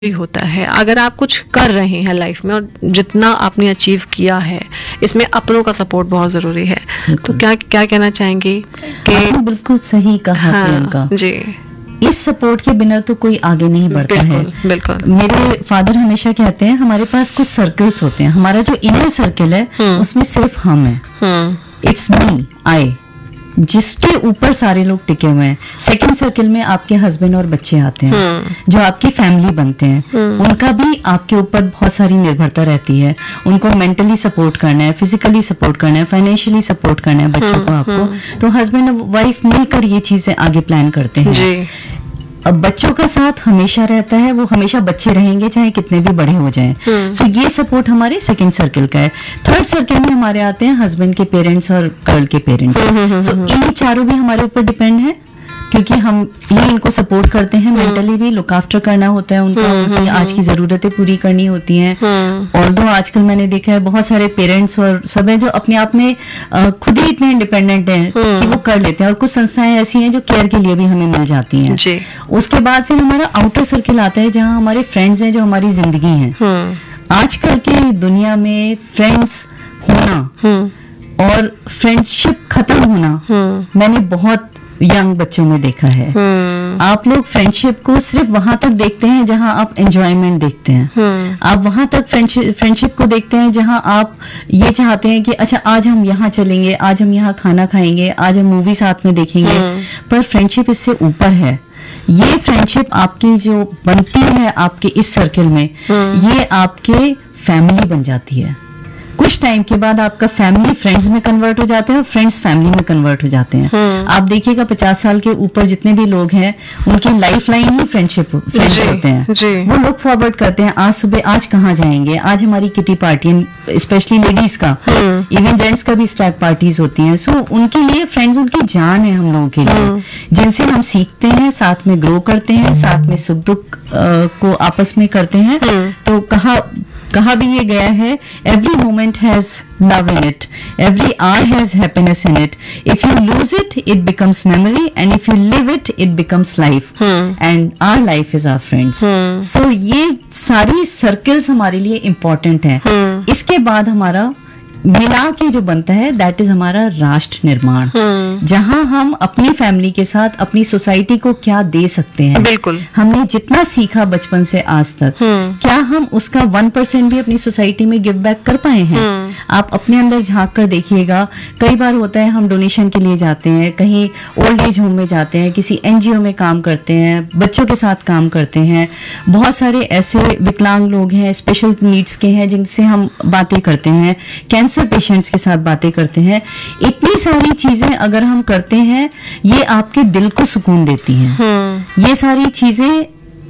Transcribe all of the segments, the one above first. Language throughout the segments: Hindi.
ही होता है। अगर आप कुछ कर रहे हैं लाइफ में और जितना आपने अचीव किया है, इसमें अपनों का सपोर्ट बहुत जरूरी है। तो क्या क्या कहना चाहेंगे कि आपने बिल्कुल सही कहा प्रियंका जी, इस सपोर्ट के बिना तो कोई आगे नहीं बढ़ता है। बिल्कुल। मेरे फादर हमेशा कहते हैं हमारे पास कुछ सर्कल्स होते हैं, हमारा जो इनर सर्कल है उसमें सिर्फ हम है, इट्स मी, आई, जिसके ऊपर सारे लोग टिके हुए हैं। सेकंड सर्कल में आपके हस्बैंड और बच्चे आते हैं, जो आपकी फैमिली बनते हैं। उनका भी आपके ऊपर बहुत सारी निर्भरता रहती है। उनको मेंटली सपोर्ट करना है, फिजिकली सपोर्ट करना है, फाइनेंशियली सपोर्ट करना है बच्चों को आपको। तो हस्बैंड और वाइफ मिलकर ये चीजें आगे प्लान करते हैं जी। अब बच्चों का साथ हमेशा रहता है, वो हमेशा बच्चे रहेंगे चाहे कितने भी बड़े हो जाएं। सो ये सपोर्ट हमारे सेकंड सर्कल का है। थर्ड सर्कल में हमारे आते हैं हस्बैंड के पेरेंट्स और गर्ल के पेरेंट्स। सो ये चारों भी हमारे ऊपर डिपेंड है, क्योंकि हम ये इनको सपोर्ट करते हैं, मेंटली भी लुक आफ्टर करना होता है उनका, उनकी आज की जरूरतें पूरी करनी होती हैं। और दो आजकल मैंने देखा है बहुत सारे पेरेंट्स और सब है जो अपने आप में खुद ही इतने इंडिपेंडेंट हैं कि वो कर लेते हैं। और कुछ संस्थाएं ऐसी हैं जो केयर के लिए भी हमें मिल जाती हैं जी। उसके बाद फिर हमारा आउटर सर्किल आता है, जहाँ हमारे फ्रेंड्स हैं, जो हमारी जिंदगी हैं। आजकल की दुनिया में फ्रेंड्स होना और फ्रेंडशिप खत्म होना मैंने बहुत यंग बच्चों में देखा है। आप लोग फ्रेंडशिप को सिर्फ वहां तक देखते हैं जहां आप एंजॉयमेंट देखते हैं। आप वहां तक फ्रेंडशिप को देखते हैं जहां आप ये चाहते हैं कि अच्छा आज हम यहाँ चलेंगे, आज हम यहाँ खाना खाएंगे, आज हम मूवी साथ में देखेंगे। पर फ्रेंडशिप इससे ऊपर है। ये फ्रेंडशिप आपकी जो बनती है आपके इस सर्कल में, ये आपके फैमिली बन जाती है। कुछ टाइम के बाद आपका फैमिली फ्रेंड्स में कन्वर्ट हो जाते हैं और फ्रेंड्स फैमिली में कन्वर्ट हो जाते हैं। आप देखिएगा 50 साल के ऊपर जितने भी लोग हैं उनकी लाइफ लाइन ही फ्रेंड्स होते हैं। वो लुक फॉरवर्ड करते हैं, आज सुबह आज कहाँ जाएंगे, आज हमारी किटी पार्टी, स्पेशली लेडीज का, इवन जेंट्स का भी स्टैग पार्टीज होती हैं। सो उनके लिए फ्रेंड्स उनकी जान है हम लोगों के लिए, जिनसे हम सीखते हैं, साथ में ग्रो करते हैं, साथ में सुख दुख को आपस में करते हैं। तो कहा भी ये गया है, every moment has love in it, every hour has happiness in it, if you lose it it becomes memory, and if you live it it becomes life, and our life is our friends. सो ये सारी सर्कल्स हमारे लिए इम्पोर्टेंट हैं। इसके बाद हमारा मिला के जो बनता है दैट इज हमारा राष्ट्र निर्माण, जहां हम अपनी फैमिली के साथ अपनी सोसाइटी को क्या दे सकते हैं। बिल्कुल। हमने जितना सीखा बचपन से आज तक, क्या हम उसका 1% भी अपनी सोसाइटी में गिव बैक कर पाए हैं? आप अपने अंदर झांक कर देखिएगा। कई बार होता है हम डोनेशन के लिए जाते हैं, कहीं ओल्ड एज होम में जाते हैं, किसी एनजीओ में काम करते हैं, बच्चों के साथ काम करते हैं। बहुत सारे ऐसे विकलांग लोग हैं, स्पेशल नीड्स के हैं, जिनसे हम बातें करते हैं, कैंसर पेशेंट्स के साथ बातें करते हैं। इतनी सारी चीजें अगर हम करते हैं, ये आपके दिल को सुकून देती हैं। ये सारी चीजें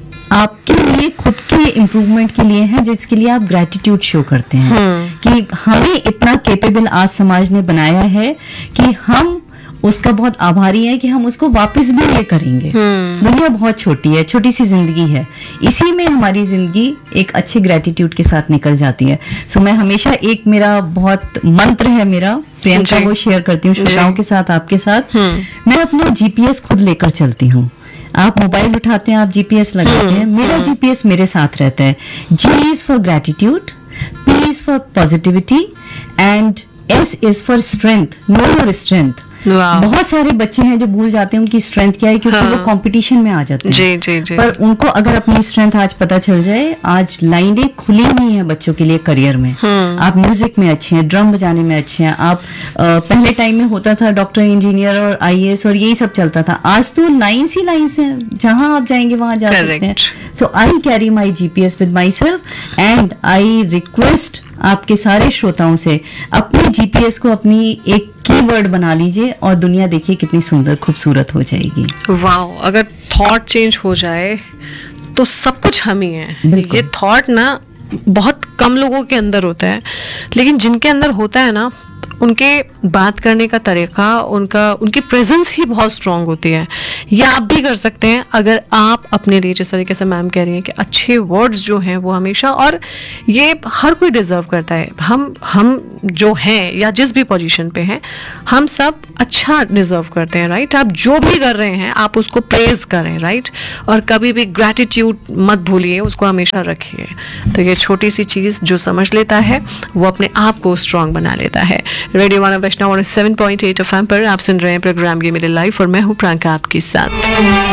आपके लिए खुद के इम्प्रूवमेंट के लिए है, जिसके लिए आप ग्रेटिट्यूड शो करते हैं कि हमें इतना केपेबल आज समाज ने बनाया है कि हम उसका बहुत आभारी है कि हम उसको वापस भी ये करेंगे। दुनिया बहुत छोटी है, छोटी सी जिंदगी है, इसी में हमारी जिंदगी एक अच्छे ग्रेटिट्यूड के साथ निकल जाती है। सो मैं हमेशा एक मेरा बहुत मंत्र है मेरा, प्रियंका, वो शेयर करती हूँ श्रोताओं के साथ, आपके साथ। मैं अपना जीपीएस खुद लेकर चलती हूँ। आप मोबाइल उठाते हैं, आप जीपीएस लगाते हैं, मेरा जीपीएस मेरे साथ रहता है। जी is for gratitude, P is for positivity, and S is for strength, know your strength. बहुत सारे बच्चे हैं जो भूल जाते हैं उनकी स्ट्रेंथ क्या है, क्योंकि वो कंपटीशन में आ जाते हैं। जी। पर उनको अगर अपनी स्ट्रेंथ आज पता चल जाए, आज लाइनें खुली हुई हैं बच्चों के लिए करियर में। आप म्यूजिक में अच्छे हैं, ड्रम बजाने में अच्छे हैं, आप पहले टाइम में होता था डॉक्टर, इंजीनियर और आईएएस और यही सब चलता था। आज तो लाइन्स ही लाइन्स हैं, जहां आप जाएंगे वहां जा सकते हैं। सो I carry my GPS with my self, and I request आपके सारे श्रोताओं से अपने जीपीएस को अपनी एक कीवर्ड बना लीजिए और दुनिया देखिए कितनी सुंदर खूबसूरत हो जाएगी। वाह, अगर थॉट चेंज हो जाए तो सब कुछ हम ही है। ये थॉट ना बहुत कम लोगों के अंदर होता है, लेकिन जिनके अंदर होता है ना, उनके बात करने का तरीका, उनकी प्रेजेंस ही बहुत स्ट्रांग होती है। ये आप भी कर सकते हैं अगर आप अपने लिए, जिस तरीके से मैम कह रही हैं कि अच्छे वर्ड्स जो हैं वो हमेशा, और ये हर कोई डिजर्व करता है। हम जो हैं या जिस भी पोजीशन पे हैं, हम सब अच्छा डिजर्व करते हैं, राइट। आप जो भी कर रहे हैं आप उसको प्रेज करें, राइट। और कभी भी ग्रैटिट्यूड मत भूलिए, उसको हमेशा रखिए। तो ये छोटी सी चीज़ जो समझ लेता है वो अपने आप को स्ट्रांग बना लेता है। रेडियो मानव वैष्णव 7.8 FM पर आप सुन रहे हैं प्रोग्राम ये मेरी लाइफ, और मैं हूँ प्रियंका आपके साथ।